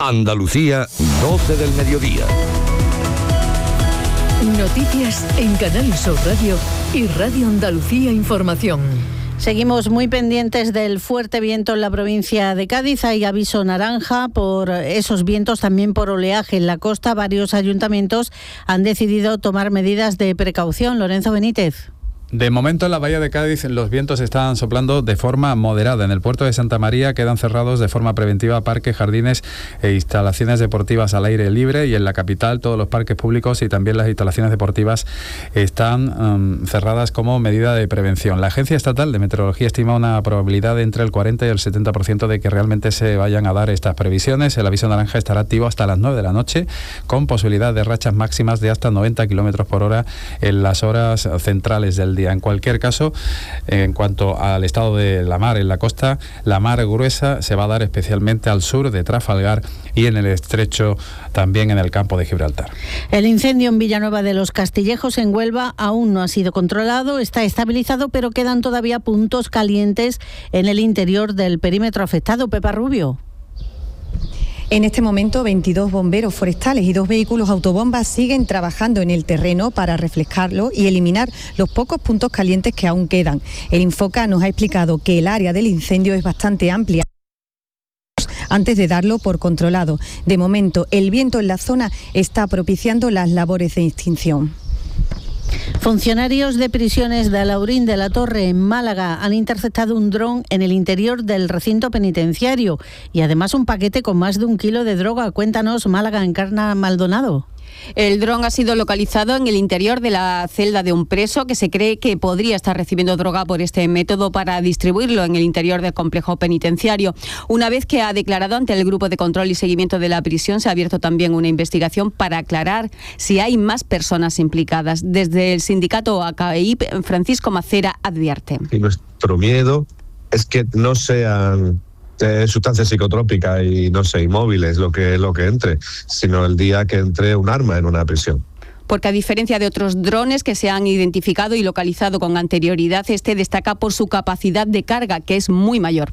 Andalucía, 12 del mediodía. Noticias en Canal Sur Radio y Radio Andalucía Información. Seguimos muy pendientes del fuerte viento en la provincia de Cádiz. Hay aviso naranja por esos vientos, también por oleaje en la costa. Varios ayuntamientos han decidido tomar medidas de precaución. Lorenzo Benítez. De momento en la bahía de Cádiz los vientos están soplando de forma moderada. En el puerto de Santa María quedan cerrados de forma preventiva parques, jardines e instalaciones deportivas al aire libre, y en la capital todos los parques públicos y también las instalaciones deportivas están cerradas como medida de prevención. La Agencia Estatal de Meteorología estima una probabilidad de entre el 40 y el 70% de que realmente se vayan a dar estas previsiones. El aviso naranja estará activo hasta las 9 de la noche, con posibilidad de rachas máximas de hasta 90 km por hora en las horas centrales del día. En cualquier caso, en cuanto al estado de la mar en la costa, la mar gruesa se va a dar especialmente al sur de Trafalgar y en el estrecho, también en el campo de Gibraltar. El incendio en Villanueva de los Castillejos, en Huelva, aún no ha sido controlado, está estabilizado, pero quedan todavía puntos calientes en el interior del perímetro afectado. Pepa Rubio. En este momento, 22 bomberos forestales y 2 vehículos autobombas siguen trabajando en el terreno para refrescarlo y eliminar los pocos puntos calientes que aún quedan. El Infoca nos ha explicado que el área del incendio es bastante amplia antes de darlo por controlado. De momento, el viento en la zona está propiciando las labores de extinción. Funcionarios de prisiones de Alaurín de la Torre, en Málaga, han interceptado un dron en el interior del recinto penitenciario y además un paquete con más de 1 kilo de droga. Cuéntanos, Málaga, Encarna Maldonado. El dron ha sido localizado en el interior de la celda de un preso que se cree que podría estar recibiendo droga por este método para distribuirlo en el interior del complejo penitenciario. Una vez que ha declarado ante el Grupo de Control y Seguimiento de la Prisión, se ha abierto también una investigación para aclarar si hay más personas implicadas. Desde el sindicato ACAEIP, Francisco Macera advierte. Y nuestro miedo es que no sean sustancias psicotrópicas y inmóviles lo que entre, sino el día que entre un arma en una prisión. Porque a diferencia de otros drones que se han identificado y localizado con anterioridad, este destaca por su capacidad de carga, que es muy mayor.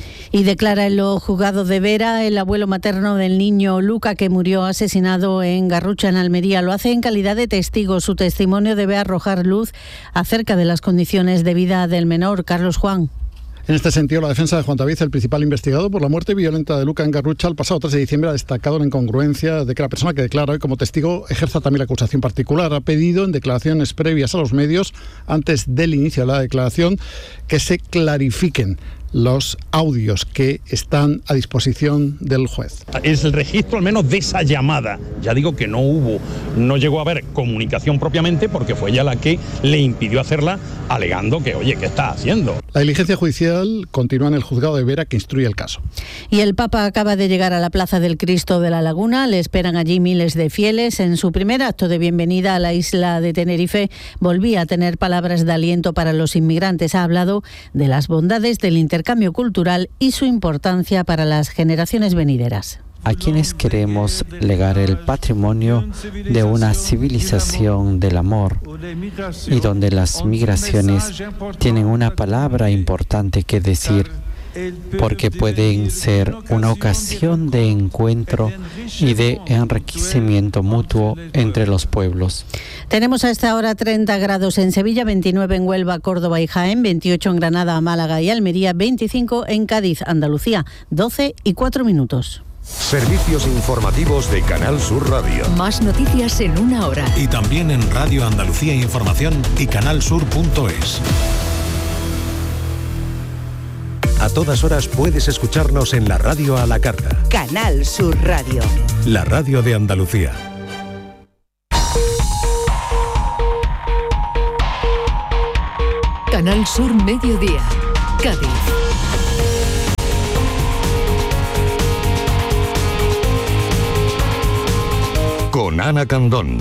Y declara en los juzgados de Vera el abuelo materno del niño Luca, que murió asesinado en Garrucha, en Almería. Lo hace en calidad de testigo. Su testimonio debe arrojar luz acerca de las condiciones de vida del menor. Carlos Juan. En este sentido, la defensa de Juan David, el principal investigado por la muerte violenta de Luca en Garrucha el pasado 3 de diciembre, ha destacado la incongruencia de que la persona que declara hoy como testigo ejerza también la acusación particular. Ha pedido en declaraciones previas a los medios, antes del inicio de la declaración, que se clarifiquen los audios que están a disposición del juez. Es el registro al menos de esa llamada. Ya digo que no llegó a haber comunicación propiamente, porque fue ella la que le impidió hacerla, alegando que, oye, ¿qué está haciendo? La diligencia judicial continúa en el juzgado de Vera, que instruye el caso. Y el Papa acaba de llegar a la Plaza del Cristo de la Laguna. Le esperan allí miles de fieles. En su primer acto de bienvenida a la isla de Tenerife, volvía a tener palabras de aliento para los inmigrantes. Ha hablado de las bondades del intercambio cultural y su importancia para las generaciones venideras. A quienes queremos legar el patrimonio de una civilización del amor y donde las migraciones tienen una palabra importante que decir, porque pueden ser una ocasión de encuentro y de enriquecimiento mutuo entre los pueblos. Tenemos a esta hora 30 grados en Sevilla, 29 en Huelva, Córdoba y Jaén, 28 en Granada, Málaga y Almería, 25 en Cádiz, Andalucía, 12:04. Servicios informativos de Canal Sur Radio. Más noticias en 1 hora. Y también en Radio Andalucía Información y canalsur.es. A todas horas puedes escucharnos en la radio a la carta. Canal Sur Radio. La radio de Andalucía. Canal Sur Mediodía, Cádiz. Con Ana Candón.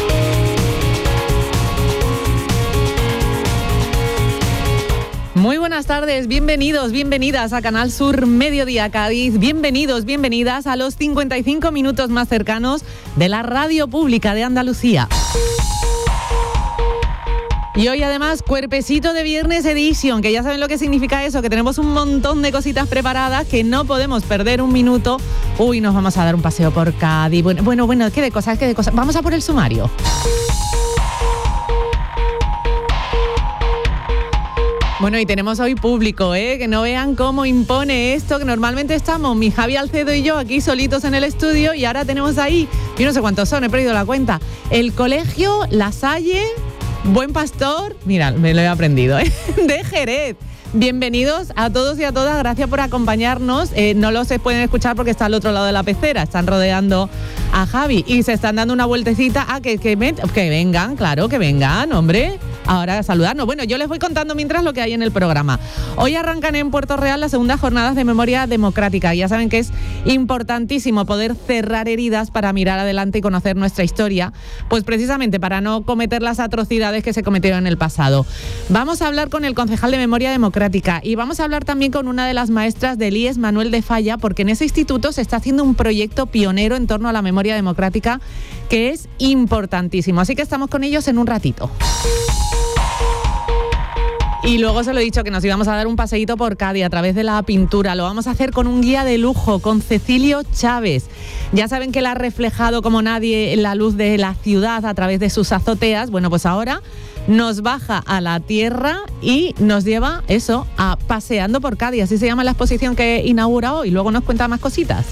Muy buenas tardes, bienvenidos, bienvenidas a Canal Sur Mediodía Cádiz, bienvenidos, bienvenidas a los 55 minutos más cercanos de la radio pública de Andalucía. Y hoy además, Cuerpecito de Viernes Edition, que ya saben lo que significa eso, que tenemos un montón de cositas preparadas que no podemos perder un minuto. Uy, nos vamos a dar un paseo por Cádiz. Bueno, ¿qué de cosas? Vamos a por el sumario. Bueno, y tenemos hoy público, que no vean cómo impone esto, que normalmente estamos mi Javi Alcedo y yo aquí solitos en el estudio y ahora tenemos ahí, yo no sé cuántos son, he perdido la cuenta, el Colegio La Salle Buen Pastor, mira, me lo he aprendido, de Jerez. Bienvenidos a todos y a todas, gracias por acompañarnos. No los pueden escuchar porque está al otro lado de la pecera, están rodeando a Javi y se están dando una vueltecita. Que vengan, claro, que vengan, hombre, ahora a saludarnos. Bueno, yo les voy contando mientras lo que hay en el programa. Hoy arrancan en Puerto Real las segundas jornadas de memoria democrática. Ya saben que es importantísimo poder cerrar heridas para mirar adelante y conocer nuestra historia, pues precisamente para no cometer las atrocidades que se cometieron en el pasado. Vamos a hablar con el concejal de memoria democrática y vamos a hablar también con una de las maestras del IES, Manuel de Falla, porque en ese instituto se está haciendo un proyecto pionero en torno a la memoria democrática que es importantísimo. Así que estamos con ellos en un ratito. Y luego se lo he dicho que nos íbamos a dar un paseíto por Cádiz a través de la pintura. Lo vamos a hacer con un guía de lujo, con Cecilio Chávez. Ya saben que él ha reflejado como nadie la luz de la ciudad a través de sus azoteas. Bueno, pues ahora nos baja a la tierra y nos lleva eso, a paseando por Cádiz. Así se llama la exposición que inaugura hoy. Luego nos cuenta más cositas.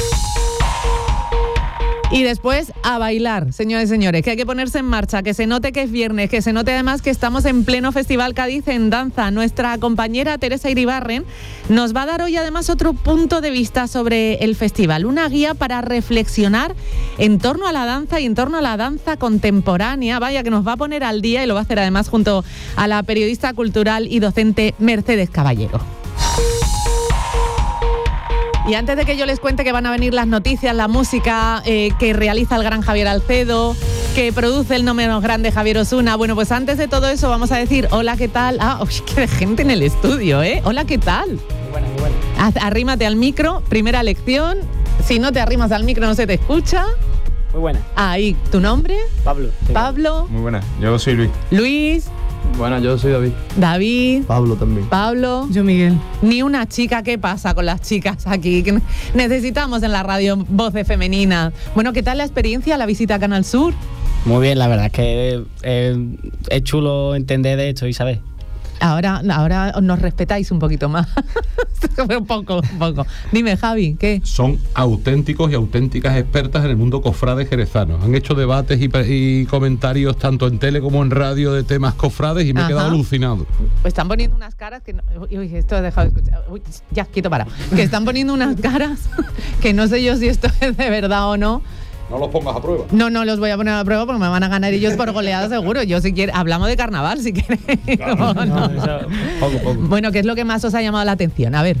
Y después a bailar, señores y señores, que hay que ponerse en marcha, que se note que es viernes, que se note además que estamos en pleno Festival Cádiz en danza. Nuestra compañera Teresa Iribarren nos va a dar hoy además otro punto de vista sobre el festival, una guía para reflexionar en torno a la danza y en torno a la danza contemporánea. Vaya, que nos va a poner al día y lo va a hacer además junto a la periodista cultural y docente Mercedes Caballero. Y antes de que yo les cuente que van a venir las noticias, la música que realiza el gran Javier Alcedo, que produce el no menos grande Javier Osuna, bueno, pues antes de todo eso vamos a decir hola, ¿qué tal? Qué de gente en el estudio, Hola, ¿qué tal? Muy buena. Arrímate al micro, primera lección. Si no te arrimas al micro no se te escucha. Muy buena. Ahí, ¿tu nombre? Pablo. Sí. Pablo. Muy buena, yo soy Luis. Luis. Bueno, yo soy David. David. Pablo también. Pablo. Yo Miguel. Ni una chica, ¿qué pasa con las chicas aquí? Que necesitamos en la radio voces femeninas. Bueno, ¿qué tal la experiencia, la visita a Canal Sur? Muy bien, la verdad es que es chulo entender de esto y saber. Ahora nos respetáis un poquito más. un poco. Dime, Javi, ¿qué? Son auténticos y auténticas expertas en el mundo cofrade jerezano. Han hecho debates y comentarios tanto en tele como en radio de temas cofrades y me he quedado alucinado. Pues están poniendo unas caras que... Uy, esto he dejado de escuchar. Uy, ya, quieto, para. Que están poniendo unas caras que no sé yo si esto es de verdad o no. No los pongas a prueba. No los voy a poner a prueba porque me van a ganar ellos por goleada seguro. Yo si quiero, hablamos de carnaval si queréis. Claro, poco. Bueno, ¿qué es lo que más os ha llamado la atención? A ver.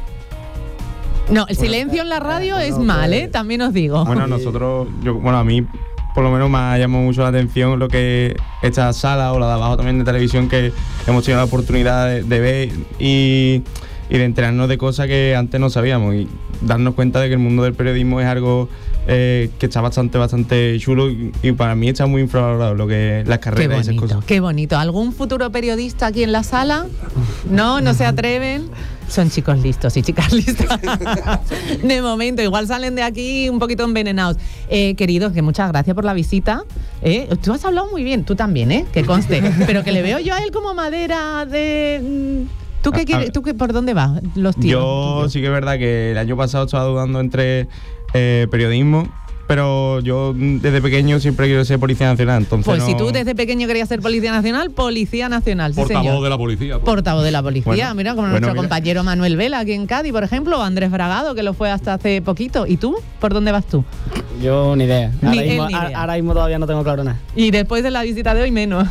No, el silencio en la radio es mal, también os digo. Bueno, a mí por lo menos me ha llamado mucho la atención lo que esta sala o la de abajo también de televisión que hemos tenido la oportunidad de ver y de enterarnos de cosas que antes no sabíamos y darnos cuenta de que el mundo del periodismo es algo que está bastante chulo y para mí está muy infravalorado lo que las carreras y esas cosas. Qué bonito. ¿Algún futuro periodista aquí en la sala? No se atreven. Son chicos listos y chicas listas. De momento, igual salen de aquí un poquito envenenados. Queridos, que muchas gracias por la visita. Tú has hablado muy bien, tú también, que conste. Pero que le veo yo a él como madera de... ¿Tú qué quieres? ¿Tú por dónde vas? Los tiros. Yo sí que es verdad que el año pasado estaba dudando entre periodismo, pero yo desde pequeño siempre quiero ser Policía Nacional. Entonces pues si tú desde pequeño querías ser Policía Nacional, sí, portavoz de la policía. Portavoz de la policía, mira, como nuestro compañero Manuel Vela aquí en Cádiz, por ejemplo, o Andrés Bragado, que lo fue hasta hace poquito. ¿Y tú? ¿Por dónde vas tú? Yo ni idea. Ahora mismo todavía no tengo claro nada. Y después de la visita de hoy menos.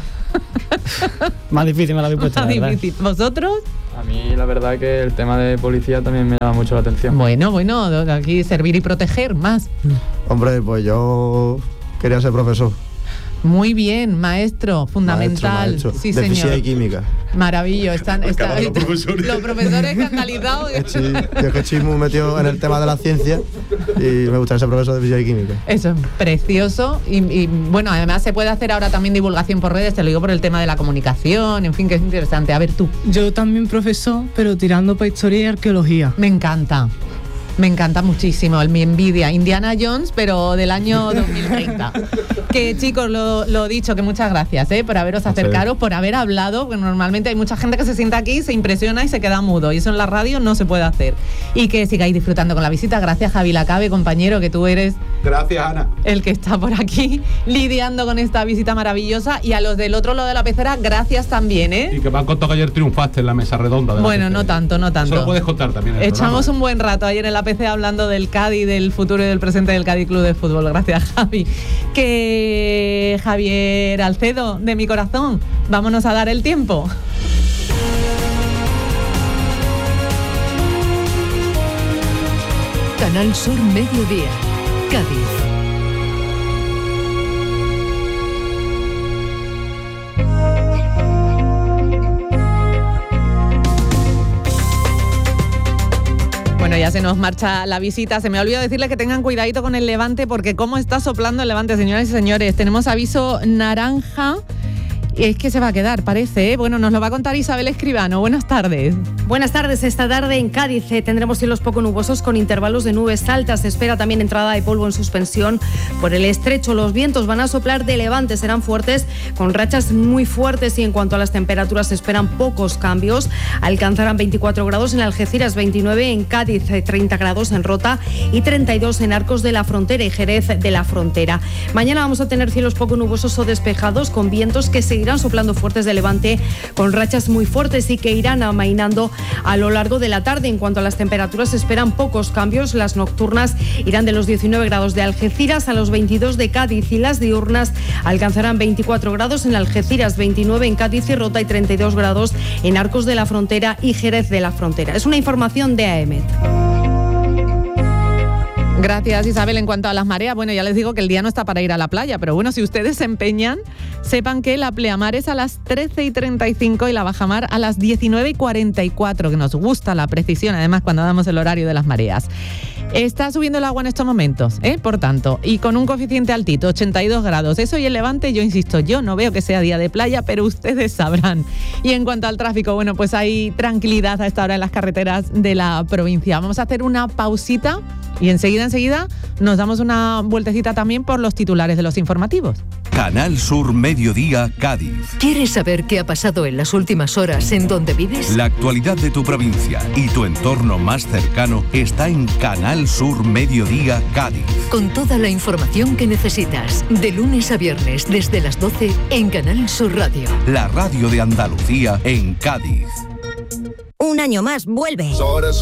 Más difícil me lo habéis puesto. Más difícil. ¿Vosotros? A mí la verdad que el tema de policía también me llama mucho la atención. Bueno, aquí servir y proteger más. Hombre, pues yo quería ser profesor. Muy bien, maestro, fundamental. Maestro. Sí, de señor. física y química. Maravilloso. Los profesores escandalizados. Yo que estoy muy metido en el tema de la ciencia y me gusta ser profesor de física y química. Eso es precioso y bueno, además se puede hacer ahora también divulgación por redes, te lo digo por el tema de la comunicación, en fin, que es interesante. A ver tú. Yo también profesor, pero tirando para historia y arqueología. Me encanta muchísimo, mi envidia. Indiana Jones, pero del año 2030. Que chicos, lo dicho, que muchas gracias por haberos acercado, por haber hablado, porque normalmente hay mucha gente que se sienta aquí, se impresiona y se queda mudo, y eso en la radio no se puede hacer. Y que sigáis disfrutando con la visita. Gracias, Javi Lacabe, compañero, que tú eres... Gracias, Ana. El que está por aquí lidiando con esta visita maravillosa. Y a los del otro lado de la pecera, gracias también, Y que me han contado que ayer triunfaste en la mesa redonda de la Bueno, pecera. no tanto. Eso lo puedes contar también en el Echamos programa. un buen rato ayer en la PC hablando del Cádiz, del futuro y del presente del Cádiz Club de Fútbol. Gracias, Javi. Que Javier Alcedo, de mi corazón, vámonos a dar el tiempo. Canal Sur Mediodía, Cádiz. Bueno, ya se nos marcha la visita. Se me ha olvidado decirles que tengan cuidadito con el Levante, porque cómo está soplando el Levante, señoras y señores. Tenemos aviso naranja. Y es que se va a quedar, parece, Bueno, nos lo va a contar Isabel Escribano. Buenas tardes. Buenas tardes. Esta tarde en Cádiz tendremos cielos poco nubosos con intervalos de nubes altas. Se espera también entrada de polvo en suspensión por el estrecho. Los vientos van a soplar de levante, serán fuertes con rachas muy fuertes, y en cuanto a las temperaturas se esperan pocos cambios. Alcanzarán 24 grados en Algeciras, 29 en Cádiz, 30 grados en Rota y 32 en Arcos de la Frontera y Jerez de la Frontera. Mañana vamos a tener cielos poco nubosos o despejados con vientos que seguirán soplando fuertes de levante con rachas muy fuertes y que irán amainando a lo largo de la tarde. En cuanto a las temperaturas se esperan pocos cambios. Las nocturnas irán de los 19 grados de Algeciras a los 22 de Cádiz, y las diurnas alcanzarán 24 grados en Algeciras, 29 en Cádiz y Rota y 32 grados en Arcos de la Frontera y Jerez de la Frontera. Es una información de AEMET. Gracias, Isabel. En cuanto a las mareas, bueno, ya les digo que el día no está para ir a la playa, pero bueno, si ustedes se empeñan, sepan que la pleamar es a las 13:35 y la bajamar a las 19:44, que nos gusta la precisión, además, cuando damos el horario de las mareas. Está subiendo el agua en estos momentos, por tanto, y con un coeficiente altito, 82 grados. Eso y el Levante, yo insisto, yo no veo que sea día de playa, pero ustedes sabrán. Y en cuanto al tráfico, bueno, pues hay tranquilidad a esta hora en las carreteras de la provincia. Vamos a hacer una pausita y enseguida nos damos una vueltecita también por los titulares de los informativos. Canal Sur Mediodía, Cádiz. ¿Quieres saber qué ha pasado en las últimas horas en donde vives? La actualidad de tu provincia y tu entorno más cercano está en Canal Sur Mediodía, Cádiz. Con toda la información que necesitas, de lunes a viernes desde las 12 en Canal Sur Radio. La radio de Andalucía en Cádiz. Un año más vuelve.